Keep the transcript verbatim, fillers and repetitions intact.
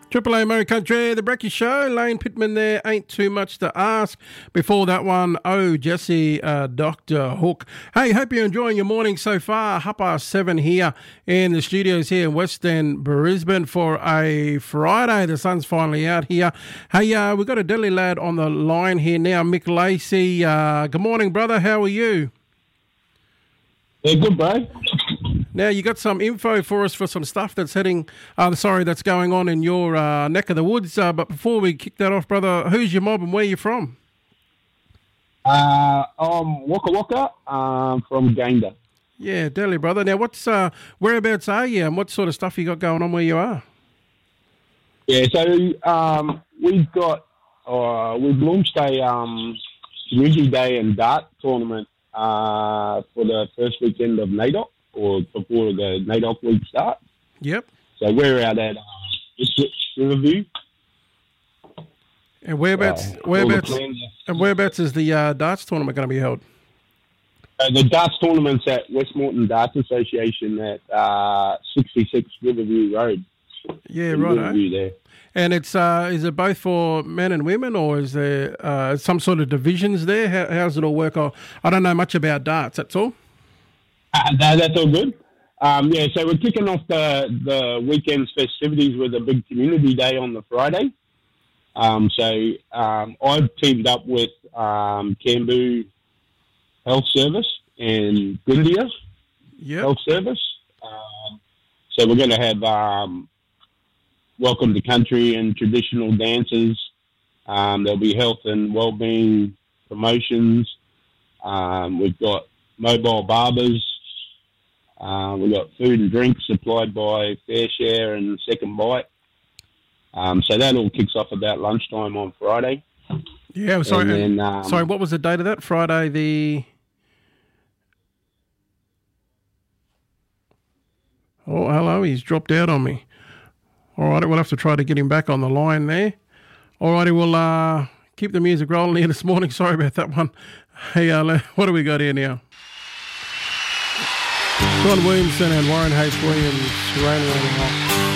Triple A Mo Country, the Brecky Show. Lane Pittman there, ain't too much to ask. Before that one, oh, Jesse, uh, Doctor Hook. Hey, hope you're enjoying your morning so far. Half past seven here in the studios here in West End, Brisbane for a Friday. The sun's finally out here. Hey, uh, we've got a Delhi lad on the line here now, Mick Lacey. Uh, good morning, brother. How are you? Yeah, good, bro. Now, you got some info for us for some stuff that's heading, uh, sorry, that's going on in your uh, neck of the woods. Uh, but before we kick that off, brother, who's your mob and where you from? Uh, I'm Waka Waka um, from Gayndah. Yeah, Delhi, brother. Now, what's uh, whereabouts are you and what sort of stuff you got going on where you are? Yeah, so um, we've got, uh, we've launched a um, Community Day and Dart tournament uh, for the first weekend of NAIDOC, or before the NAIDOC week starts. Yep. So we're out at uh, Riverview. And whereabouts, uh, whereabouts, and whereabouts is the uh, darts tournament going to be held? Uh, the darts tournament's at Westmoreton Darts Association at uh, sixty-six Riverview Road. Yeah, right. Riverview there. And it's uh, is it both for men and women, or is there uh, some sort of divisions there? How, how does it all work? I, I don't know much about darts. That's all. Uh, that, that's all good. Um, yeah, so we're kicking off the, the weekend's festivities with a big community day on the Friday. Um, so um, I've teamed up with um, Cambu Health Service and Gundia yep. Health Service. Um, so we're going to have um, welcome to country and traditional dances. Um, there'll be health and wellbeing promotions. Um, we've got mobile barbers. Uh, we've got food and drinks supplied by Fair Share and Second Bite. Um, so that all kicks off about lunchtime on Friday. Yeah, sorry. Then, um, sorry, what was the date of that? Friday the... Oh, hello, he's dropped out on me. All right, we'll have to try to get him back on the line there. All righty, we'll uh, keep the music rolling here this morning. Sorry about that one. Hey, uh, what do we got here now? John Williamson and Warren H. Williams, Rain, Rain, Rock.